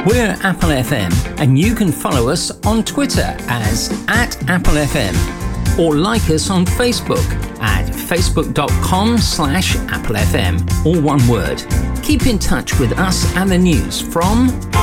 We're Apple FM, and you can follow us on Twitter as @AppleFM, or like us on Facebook at facebook.com/AppleFM, all one word. Keep in touch with us and the news from